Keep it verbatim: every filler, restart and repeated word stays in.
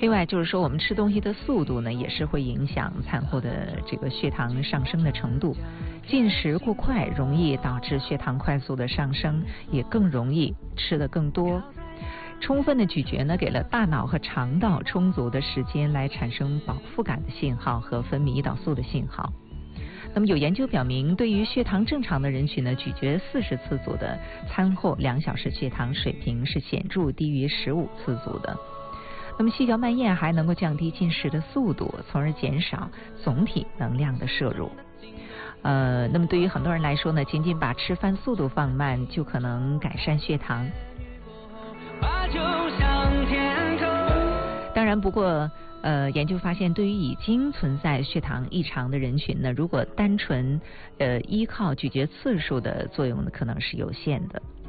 另外就是说，我们吃东西的速度呢，也是会影响餐后的这个血糖上升的程度。进食过快容易导致血糖快速的上升，也更容易吃得更多。充分的咀嚼呢，给了大脑和肠道充足的时间来产生饱腹感的信号和分泌胰岛素的信号。那么有研究表明，对于血糖正常的人群呢，咀嚼四十次左右的餐后两小时血糖水平是显著低于十五次左右的。那么细嚼慢咽还能够降低进食的速度，从而减少总体能量的摄入。呃，那么对于很多人来说呢，仅仅把吃饭速度放慢就可能改善血糖。当然，不过呃，研究发现，对于已经存在血糖异常的人群呢，如果单纯呃依靠咀嚼次数的作用呢，可能是有限的。